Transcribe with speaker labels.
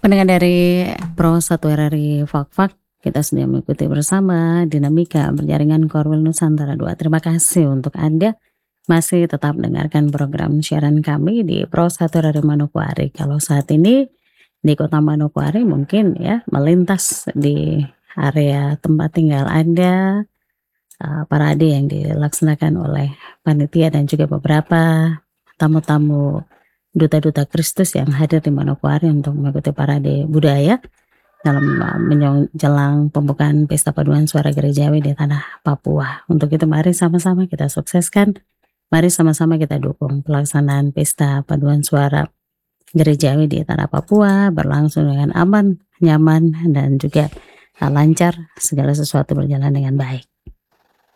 Speaker 1: Pendengar dari Pro 1 RRI Fak-Fak, kita sudah mengikuti bersama dinamika berjaringan Korwil Nusantara 2. Terima kasih untuk Anda masih tetap mendengarkan program siaran kami di Pro 1 RRI Manokwari. Kalau saat ini di Kota Manokwari mungkin ya melintas di area tempat tinggal Anda, parade yang dilaksanakan oleh panitia dan juga beberapa tamu-tamu duta-duta Kristus yang hadir di Manokwari untuk mengikuti parade budaya dalam menjelang pembukaan Pesta Paduan Suara Gerejawi di tanah Papua. Untuk itu mari sama-sama kita sukseskan, mari sama-sama kita dukung pelaksanaan Pesta Paduan Suara Gerejawi di tanah Papua berlangsung dengan aman, nyaman, dan juga lancar, segala sesuatu berjalan dengan baik.